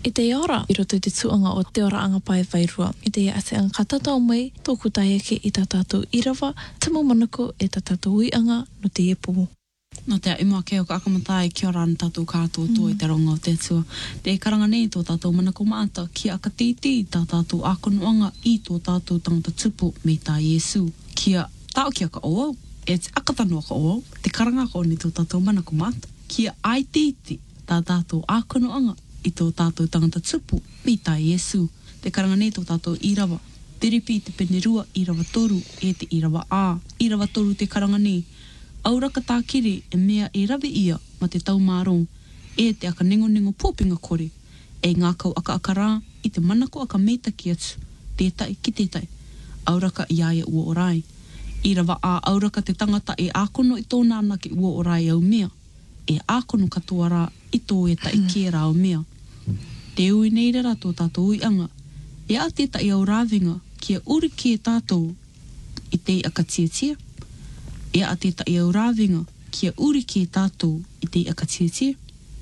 I te ora, I roto i te tuanga o te ora anga pai wairua. I te ate anga katatau mai, tōku taiake i tā tātou irawa, timu manako e tā tātou uianga no te epo. No te imua keo ka akamatai kia ora ana tātou kātou tō i te ronga o te tua. Te karanga nei tō tātou manako maata kia akatiti tā tātou akonuanga i tō tātou tangata tupu me tā Iesu. Kia tau kia ka oau, e te akatanua ka oau, te karanga ko ni tō tātou manako maata. Kia aititi tā tātou akonuanga i tō tātou tangata tupu me tā Iesu. Te karanga nei tō tātou irawa. Te ripi te penerua irawa toru e te irawa ā. Irawa toru te karanga nei. Auraka tākiri e mea e rawe ia ma te taumārong e te aka ningo pōpinga kore e ngā kau aka rā i te manako aka meitaki atu tētai ki tētai auraka i aia ua orai. I rawa a auraka te tangata e ākono i tōna ana ki ua orai au mea e ākono katoa rā i tō e tai kia rā au mea. Te ui nei rara tō tātou uianga e a tētai au rāwinga kia uri ki e tātou i te aka tietia. E a te tai au rāwinga kia uri ki tātou i te akatietie.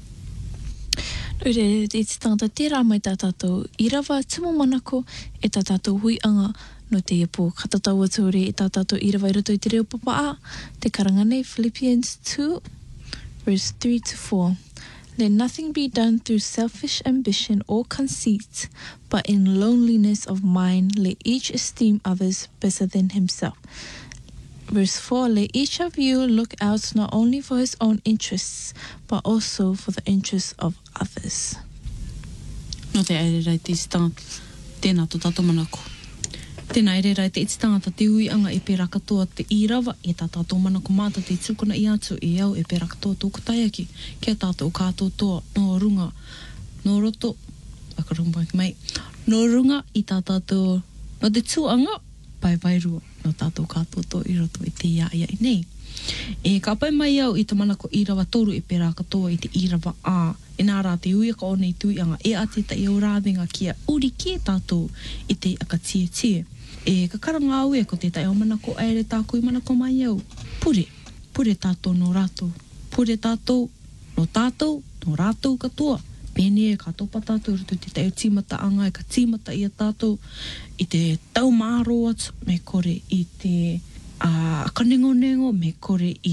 Nure, te tangata tērā mai tā tātou irawa timu manako e tā tātou huianga no te epo katatau ature e tā tātou irawa i roto i te reo papa a. Te karanga nei Philippians 2 verse 3 to 4. Let nothing be done through selfish ambition or conceit, but in loneliness of mind let each esteem others better than himself. Verse 4, let each of you look out not only for his own interests, but also for the interests of others. No te aererai te tangata, tēnā tō tātou manako. Tēnā aererai te tangata te uianga e pērā katoa te irawa e tā tātou manako māta te tukuna i atu e au e pērā katoa tōku taiaki. Kia tātou kātou toa no runga, no roto, mai, no runga i tā tātou, no te tuanga, pai wairua. No tātou kātou tō i roto i te ia i nei. E ka pai mai au i te manako irawa toru e pērā katoa i te irawa ā. E nā rā te uia ka o nei tuianga e a te tai au rāwenga kia uri ki tātou i te akatietie. E ka karanga au e ko te tai au manako aere tākui manako mai au. Pure tātou no rātou. Pure tātou no tātou no rātou katoa. Pēne e ka topa tātou rutu te tau tīmata anga e ka tīmata i a tātou i te tau māro atu me kore i te akaningo me kore i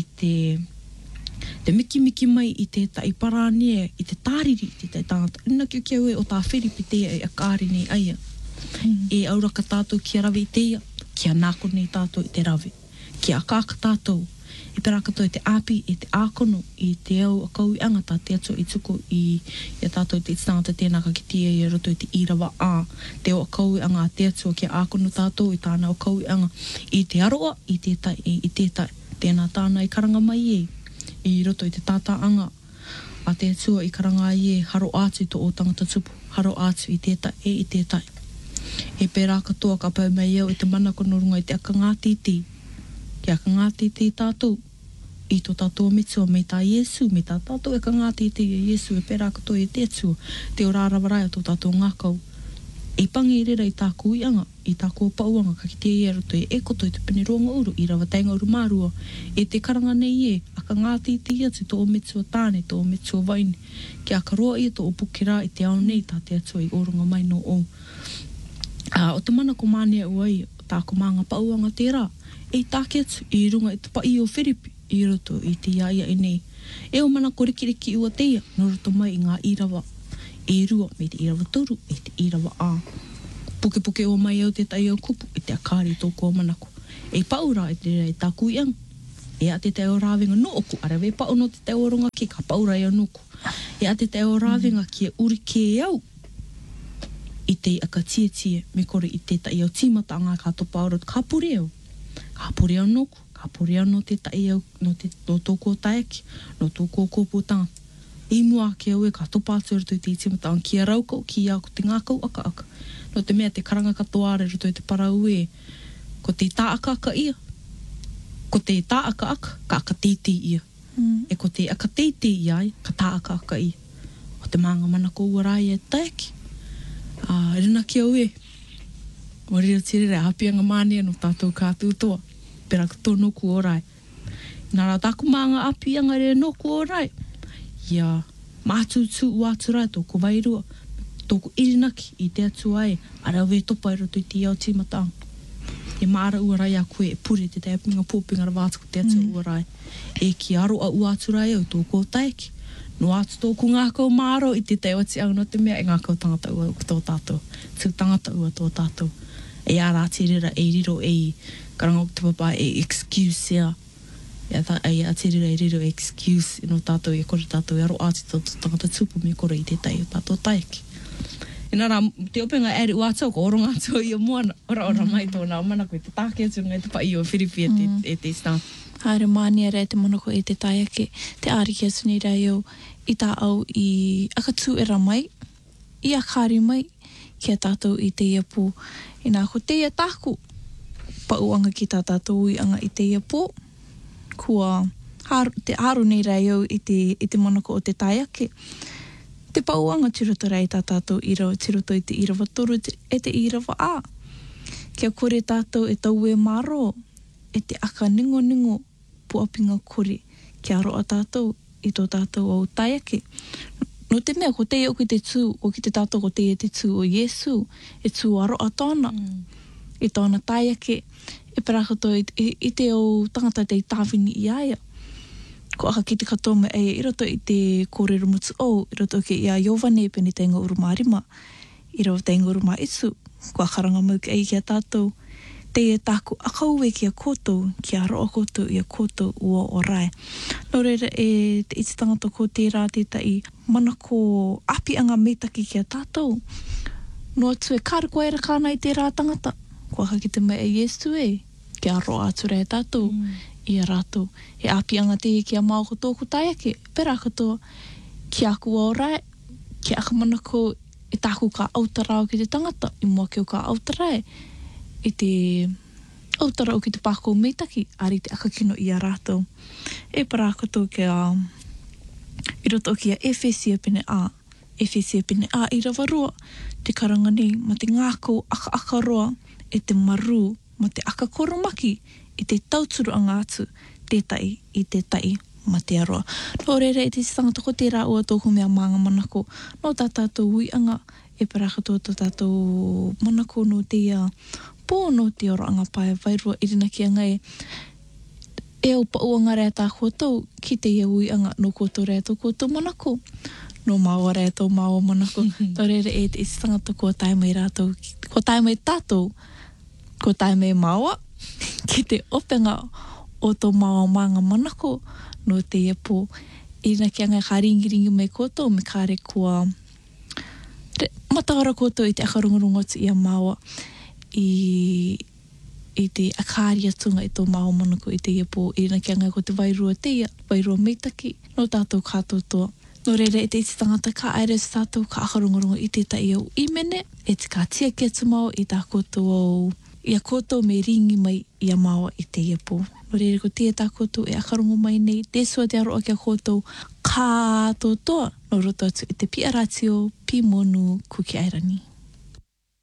te miki mai i te tai parānia i te tāriri i te tāngata. Ina ki kia ue o tā whiripi te e a kāri nei aia. E auraka tātou kia rawe i te ia, kia nāko nei tātou i te rawe. Kia akaka tātou. I pērā katoa i te āpi, i te ākono, i te au a kaui angata, te atu i tuko i tātou te tangata tēnā ka ki tia i roto i te irawa ā. Te au a kaui anga te atu ki ākono tātou i tāna o kaui anga i te aroa, i tētai, i tētai. Tēnā tāna i karanga mai e, i roto i te tātā anga. A te atua i karanga i e, haro atu i tō o tangata tupu, haro atu i tētai, i tētai. E pērā katoa ka pau mai au i te manako no runga i te aka ngātiti. Kia ka ngātiti tātou, i tō tātou mitua me tā Iesu, me tā tātou e ka ngātiti i Iesu, e pērā katoa i te atua, te o rārawarai tō tātou ngākau. E pangi i rera i tā kuianga, i tā kua pauanga, ka ki te e roto e koto i te pene ronga uru, i rawa tainga uru mārua, e te karanga nei e, a ka ngātiti i atu tō o mitua tāne, tō o mitua waini, kia ka roa i tō o pukera i te ao nei tā te atua i oronga mai no o. O te mana ko mānea uai, tā ko mānga pauanga tērā, e tāke atu i runga i te pai o whiripi i roto i te iaia i nei. E o mana ko rikiriki ua teia, no roto mai i ngā irawa e rua me te irawa toru e te irawa ā. Puke o mai au te tai au kupu i te akari tōku o manako. E paura i te rei tā kuiang. E a te tai o rāwenga no oku, arawe pau no te tai o ronga ki ka paura i anuku. E a te tai o rāwenga ki e uri ke au i te akatietie me kore i te tai au tīmata anga ka topa aurot ka pureo. Ka pureo noku, ka pureo no te tai au, no tōku o taeki, no tōku o kōpūtanga. I mua ke au e ka topa atu ruto i te tīmata anga ki a raukau, ki a ko te ngākau aka. No te mea te karanga katoare ruto i te parau e, ko te tā aka ia. Ko te tā aka, ka aka teiti ia. E ko te aka teiti ia, ka tā aka ia. O te maanga manako uarai e taeki. Rina ki au e. O rira tirere, hapianga mānia no tātou kātou toa. Pera kato noku orai. Nā rā tāku maanga apianga re noku orai. Ia mātūtū wāturai tōku wairua. tōku irinaki i te atu ai, ara we topa i roto i te iau tīmatanga. E maara uarai a koe e pure te te apinga pōpinga rawātuku te atu uarai. E ki aro a uatu rai au tōku o taiki. No atu tōku ngākau māro i te teo ati au no te mea e ngākau tangata ua tō tātou. Tū tangata ua tō tātou. E ara te rira e riro e karanga o te papa e excuse ea. E a te rira e riro e excuse no tātou e kore tātou e aro ati tō tangata tūpu me kore i te tai o tātou taiki. E nara, te openga eri uatau ko oronga atu i o moana. Ora mai tōna o mana koe te tāke atu ngai te pa i o whiripi e te stāng. Haere mānia rea te monoko e te taiake, te āriki atu nei rei au i tā au i akatū e ramai, i akari mai, kia tātou i te iapō. I nā ko te ia tāku, pa uanga ki tā tātou i anga i te iapō, kua te haru nei rei au i te monoko o te taiake. Te pauanga tiroto rei tā tātou irawa, tiroto i te irawa toru, e te irawa ā. Kia kore tātou e tau e maro, e te aka ningo puapinga kore, kia roa tātou i tō tātou au taiake. No te mea, ko te o ki te tū, o ki te tātou ko te tū o Iesu, e tū aroa tōna. I tōna taiake, e parakoto i te o tangata te tāwini i aia. Ko aka ki te katoa me eia, i roto i te kōrero mutu o, i roto ki ia Iovane pene te inga urumārima, i roto te inga urumā isu, ko a karanga mau ki eia kia tātou, te e tāku akauwe ki a kōtou, ki a roa kōtou i a kōtou ua o rai. Nō reira e te iti tangata ko tērā tētai, mana ko api anga metaki ki a tātou, no atu e kāre koe era kāna i tērā tangata, ko aka ki te mai e Iesu e, ki a roa atu rea tātou, i a rātou, e api anga te ki a māo ko tōku taiake, pera katoa, ki a kua o rai, ki aka mana ko e tāku ka autarao ki te tangata, i mua ki o ka autarai, i te autarao ki te pākou meitaki, ari te aka kino i a rātou. E para katoa ki a, i roto ki a Efesia pene a, Efesia pene a i rawa roa, te karanga nei, ma te ngākou aka roa, e te maru, ma te aka koromaki, i te tauturu anga atu, tētai i te tai ma te aroa. Nō reira i te tangata ko tērā ua tōku mea maanga manako, no tā tātou hui anga, e parakatoa tō tātou manako no te pō no te oro anga pae vairua, i rina ki anga e au pa uanga rea tā koutou, ki te ia hui anga no koutou rea tō koutou manako. No māua rea tō māua manako, nō reira e te tangata ko tae mai rātou, ko tae mai tātou, ko tae mai māua, ki te openga o tō māua maanga manako no te iapō. I rina ki anga ka ringiringi mai koutou, me kāre kua matahara koutou i te akarungarunga tu i a māua i te akari atunga i tō māua manako i te iapō. I rina ki anga ko te wairua te ia, wairua meitaki, no tātou kātou toa. No reira e te iti tangata ka aere sa tātou ka akarungarunga i te tai au i mene, e te kā tia kia tu māua i tā koutou au i a koutou me ringi mai i a māua i te iapō. No reira ko tia tā koutou e akarungu mai nei, te sua te aroa ki a koutou kā toa, no roto atu i te pi aratio, pi monu, kuki airani.